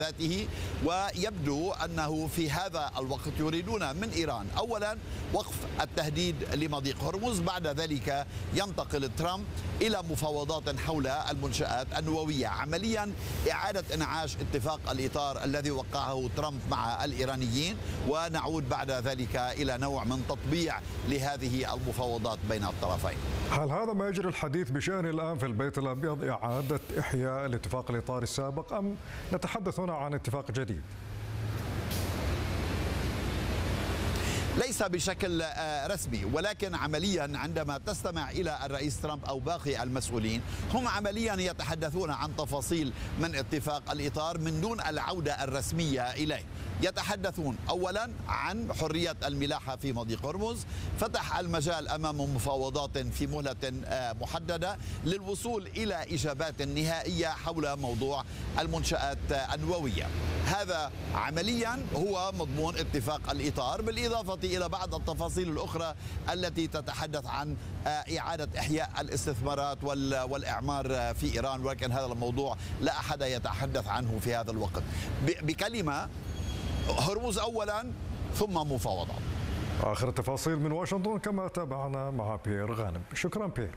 ذاته. ويبدو أنه في هذا الوقت يريدون من إيران أولا وقف التهديد لمضيق هرمز، بعد ذلك ينتقل ترامب إلى مفاوضات حول المنشآت النووية، عمليا إعادة إنعاش اتفاق الإطار الذي وقعه ترامب مع الإيرانيين، ونعود بعد ذلك إلى نوع من تطبيع لهذه المفاوضات بين الطرفين. هل هذا ما يجري الحديث بشأنه الآن في البيت الأبيض، إعادة إحياء الاتفاق الإطاري السابق، أم نتحدث هنا عن اتفاق جديد؟ ليس بشكل رسمي، ولكن عمليا عندما تستمع إلى الرئيس ترامب أو باقي المسؤولين، هم عمليا يتحدثون عن تفاصيل من اتفاق الإطار من دون العودة الرسمية إليه. يتحدثون أولا عن حرية الملاحة في مضيق هرمز، فتح المجال أمام مفاوضات في مهلة محددة للوصول إلى إجابات نهائية حول موضوع المنشآت النووية. هذا عمليا هو مضمون اتفاق الإطار، بالإضافة إلى بعض التفاصيل الأخرى التي تتحدث عن إعادة إحياء الاستثمارات والإعمار في إيران، ولكن هذا الموضوع لا أحد يتحدث عنه في هذا الوقت. بكلمة، هرمز أولا ثم مفاوضات. آخر التفاصيل من واشنطن كما تابعنا مع بيير غانم. شكرا بيير.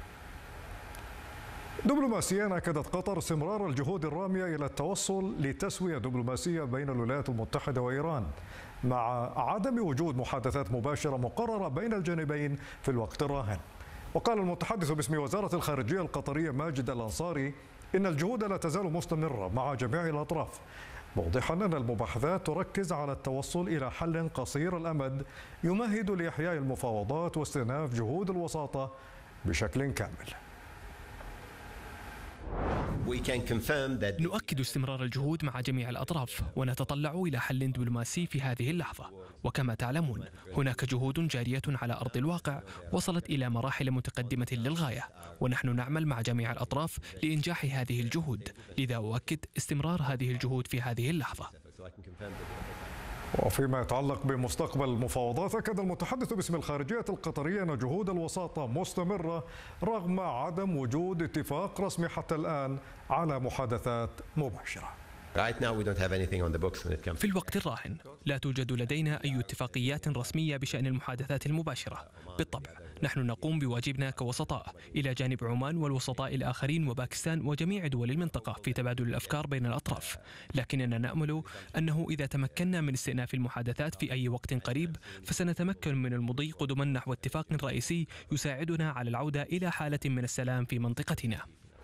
دبلوماسيا أكدت قطر استمرار الجهود الرامية إلى التوصل لتسوية دبلوماسية بين الولايات المتحدة وإيران، مع عدم وجود محادثات مباشرة مقررة بين الجانبين في الوقت الراهن. وقال المتحدث باسم وزارة الخارجية القطرية ماجد الأنصاري إن الجهود لا تزال مستمرة مع جميع الأطراف، موضحا أن المباحثات تركز على التوصل إلى حل قصير الأمد يمهد لإحياء المفاوضات واستئناف جهود الوساطة بشكل كامل. نؤكد استمرار الجهود مع جميع الأطراف ونتطلع إلى حل دبلوماسي في هذه اللحظة، وكما تعلمون هناك جهود جارية على أرض الواقع وصلت إلى مراحل متقدمة للغاية، ونحن نعمل مع جميع الأطراف لإنجاح هذه الجهود، لذا أؤكد استمرار هذه الجهود في هذه اللحظة. وفيما يتعلق بمستقبل المفاوضات، أكد المتحدث باسم الخارجية القطرية أن جهود الوساطة مستمرة رغم عدم وجود اتفاق رسمي حتى الآن على محادثات مباشرة. في الوقت الراهن لا توجد لدينا أي اتفاقيات رسمية بشأن المحادثات المباشرة. بالطبع نحن نقوم بواجبنا كوسطاء إلى جانب عمان والوسطاء الآخرين وباكستان وجميع دول المنطقة في تبادل الأفكار بين الأطراف، لكننا نأمل أنه إذا تمكنا من استئناف المحادثات في أي وقت قريب فسنتمكن من المضي قدما نحو اتفاق رئيسي يساعدنا على العودة إلى حالة من السلام في منطقتنا.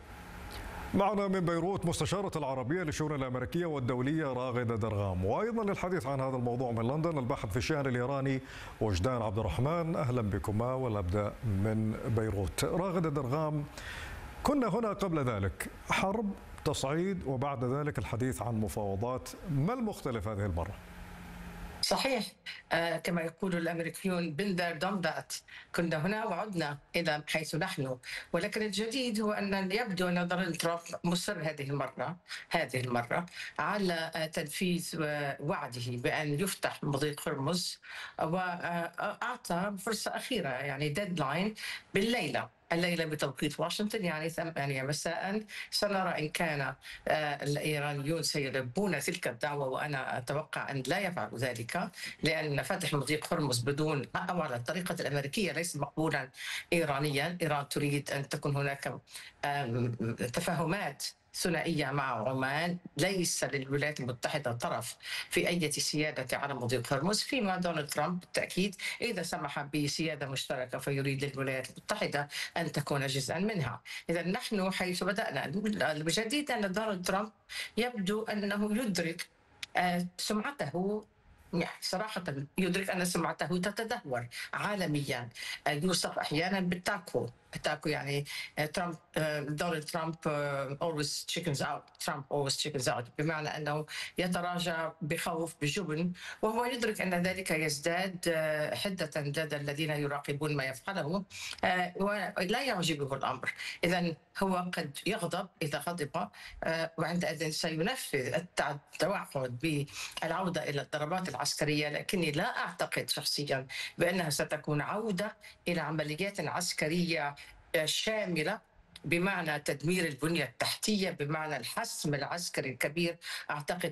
معنا من بيروت مستشارة العربية للشؤون الأمريكية والدولية راغدة درغام، وأيضا للحديث عن هذا الموضوع من لندن الباحث في الشأن الإيراني وجدان عبد الرحمن. أهلا بكما، والأبدأ من بيروت. راغدة درغام، كنا هنا قبل ذلك حرب، تصعيد، وبعد ذلك الحديث عن مفاوضات، ما المختلف هذه المرة؟ صحيح، كما يقول الأمريكيون been there done that، كنا هنا وعدنا إلى حيث نحن، ولكن الجديد هو أن يبدو أن دونالد ترامب مصر هذه المرة على تنفيذ وعده بأن يفتح مضيق هرمز، وأعطى فرصة أخيرة يعني ديدلاين الليلة بتوقيت واشنطن، يعني 8 مساء سنرى إن كان الإيرانيون سيلبون تلك الدعوة، وأنا أتوقع أن لا يفعلوا ذلك، لأن فتح مضيق هرمز بدون أو على الطريقة الأمريكية ليس مقبولا إيرانيا. إيران تريد أن تكون هناك تفاهمات ثنائية مع عمان، ليس للولايات المتحدة طرف في أي سيادة على مضيق هرمز، فيما دونالد ترامب بالتأكيد إذا سمح بسيادة مشتركة فيريد للولايات المتحدة أن تكون جزءا منها. إذا نحن حيث بدأنا الجديد أن دونالد ترامب يبدو أنه يدرك سمعته، صراحة يدرك أن سمعته تتدهور عالميا. يوصف أحيانا بالتاكو، يعني دونالد ترامب always chickens out، بمعنى أنه يتراجع بخوف بجبن، وهو يدرك أن ذلك يزداد حدة لدى الذين يراقبون ما يفعله، ولا يعجبه الأمر. إذن هو قد يغضب إذا غضب، وعندئذ سينفذ التوعد بالعودة إلى الضربات العسكرية، لكني لا أعتقد شخصيا بأنها ستكون عودة إلى عمليات عسكرية شاملة بمعنى تدمير البنية التحتية، بمعنى الحسم العسكري الكبير. أعتقد